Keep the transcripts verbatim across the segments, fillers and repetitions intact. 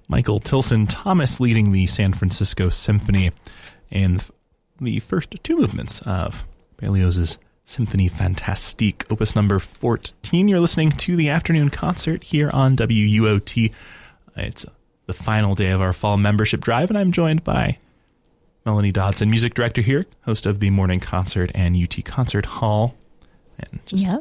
Michael Tilson Thomas leading the San Francisco Symphony in the first two movements of Berlioz's Symphonie Fantastique, opus number fourteen. You're listening to the afternoon concert here on W U O T. It's the final day of our fall membership drive, and I'm joined by Melanie Dodson, music director here, host of the morning concert and U T Concert Hall, and just yep.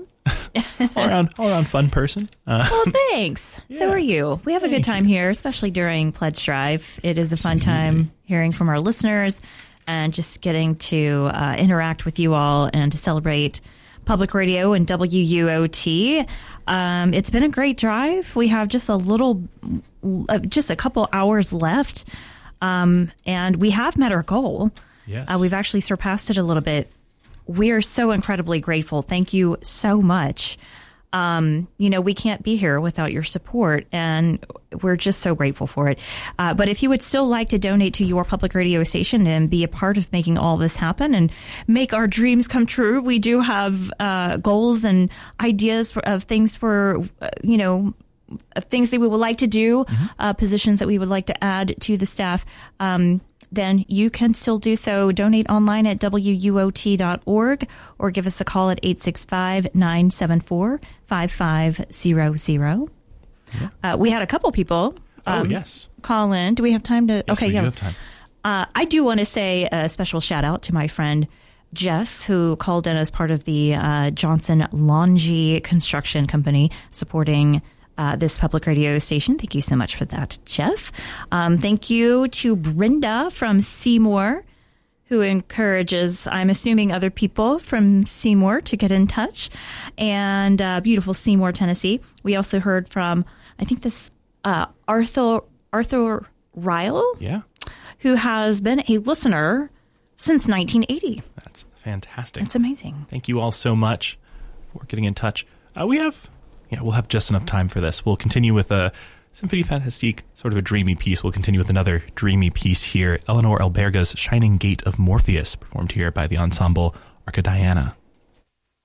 all around, all around fun person. Uh, well, thanks. Yeah. So are you. We have a Thank good time you. here, especially during Pledge Drive. It is a fun time hearing from our listeners and just getting to uh, interact with you all and to celebrate public radio and W U O T. Um, it's been a great drive. We have just a little, uh, just a couple hours left, um, and we have met our goal. Yes. Uh, we've actually surpassed it a little bit. We are so incredibly grateful. Thank you so much. Um, you know, we can't be here without your support, and we're just so grateful for it. Uh, but if you would still like to donate to your public radio station and be a part of making all this happen and make our dreams come true, we do have uh, goals and ideas for, of things for, uh, you know, of things that we would like to do, mm-hmm. uh, positions that we would like to add to the staff. Um, then you can still do so. Donate online at W U O T dot org or give us a call at eight six five, nine seven four, five five zero zero. Yeah. Uh, we had a couple people um, oh, yes. call in. Do we have time to? Yes, okay, we yeah. do have time. Uh, I do want to say a special shout out to my friend Jeff, who called in as part of the uh, Johnson Longy Construction Company supporting Uh, this public radio station. Thank you so much for that, Jeff. Um, thank you to Brenda from Seymour, who encourages, I'm assuming, other people from Seymour to get in touch. And uh, beautiful Seymour, Tennessee. We also heard from, I think this, uh, Arthur, Arthur Ryle, yeah, who has been a listener since nineteen eighty. That's fantastic. It's amazing. Thank you all so much for getting in touch. Uh, we have... Yeah, we'll have just enough time for this. We'll continue with a Symphonie Fantastique, sort of a dreamy piece. We'll continue with another dreamy piece here. Eleanor Alberga's Shining Gate of Morpheus, performed here by the ensemble Arca Diana.